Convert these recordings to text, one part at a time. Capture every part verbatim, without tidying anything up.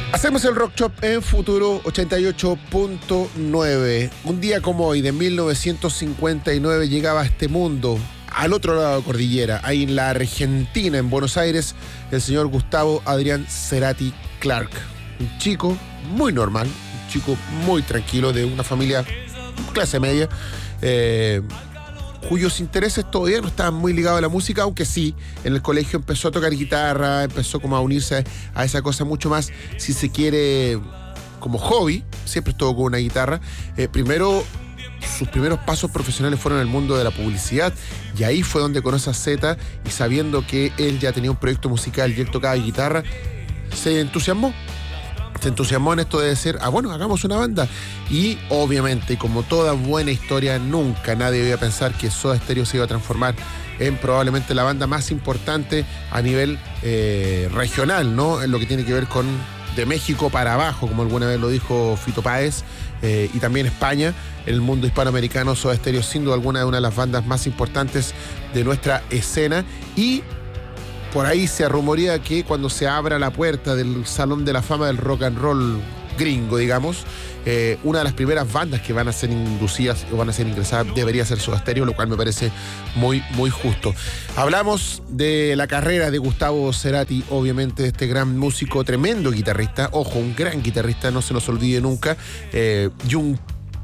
Hacemos el Rock Shop en Futuro ochenta y ocho punto nueve. Un día como hoy, de mil novecientos cincuenta y nueve, llegaba a este mundo, al otro lado de la cordillera, ahí en la Argentina, en Buenos Aires, el señor Gustavo Adrián Cerati Clark. Un chico muy normal, un chico muy tranquilo, de una familia clase media, eh, cuyos intereses todavía no estaban muy ligados a la música, aunque sí, en el colegio empezó a tocar guitarra, empezó como a unirse a esa cosa mucho más, si se quiere, como hobby. Siempre estuvo con una guitarra. Eh, primero, sus primeros pasos profesionales fueron en el mundo de la publicidad, y ahí fue donde conoce a Zeta, y sabiendo que él ya tenía un proyecto musical y él tocaba guitarra, se entusiasmó. Se entusiasmó en esto de decir, ah, bueno, hagamos una banda. Y obviamente, como toda buena historia, nunca nadie iba a pensar que Soda Stereo se iba a transformar en probablemente la banda más importante a nivel eh, regional, ¿no? En lo que tiene que ver con de México para abajo, como alguna vez lo dijo Fito Páez, eh, y también España. En el mundo hispanoamericano, Soda Stereo sin duda alguna es una de las bandas más importantes de nuestra escena. Y por ahí se rumorea que cuando se abra la puerta del Salón de la Fama del Rock and Roll gringo, digamos, eh, una de las primeras bandas que van a ser inducidas o van a ser ingresadas debería ser Soda Stereo, lo cual me parece muy, muy justo. Hablamos de la carrera de Gustavo Cerati, obviamente, de este gran músico, tremendo guitarrista, ojo, un gran guitarrista, no se nos olvide nunca, eh, y un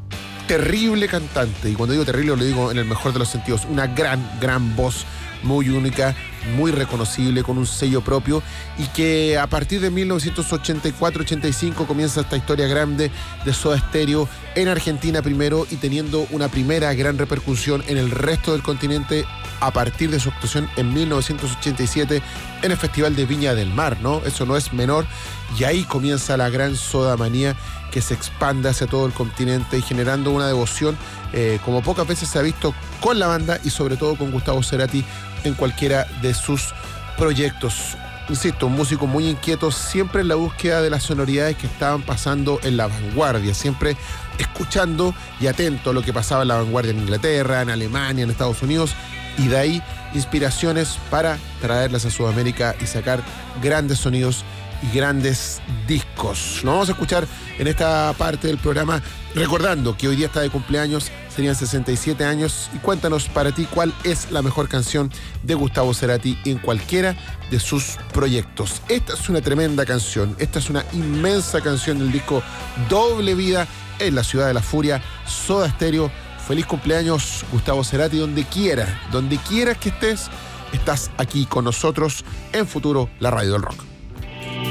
terrible cantante, y cuando digo terrible lo digo en el mejor de los sentidos, una gran, gran voz, muy única, muy reconocible, con un sello propio, y que a partir de mil novecientos ochenta y cuatro ochenta y cinco comienza esta historia grande de Soda Stereo en Argentina primero, y teniendo una primera gran repercusión en el resto del continente a partir de su actuación en mil novecientos ochenta y siete en el Festival de Viña del Mar, ¿no? Eso no es menor, y ahí comienza la gran Soda Manía, que se expande hacia todo el continente y generando una devoción eh, como pocas veces se ha visto con la banda, y sobre todo con Gustavo Cerati en cualquiera de sus proyectos. Insisto, un músico muy inquieto, siempre en la búsqueda de las sonoridades que estaban pasando en la vanguardia, siempre escuchando y atento a lo que pasaba en la vanguardia en Inglaterra, en Alemania, en Estados Unidos, y de ahí inspiraciones para traerlas a Sudamérica y sacar grandes sonidos y grandes discos. Lo vamos a escuchar en esta parte del programa, recordando que hoy día está de cumpleaños, serían sesenta y siete años, y cuéntanos para ti cuál es la mejor canción de Gustavo Cerati en cualquiera de sus proyectos. Esta es una tremenda canción, esta es una inmensa canción del disco Doble Vida, en la Ciudad de la Furia, Soda Stereo. Feliz cumpleaños, Gustavo Cerati, donde quiera, donde quieras que estés, estás aquí con nosotros en Futuro, la radio del rock.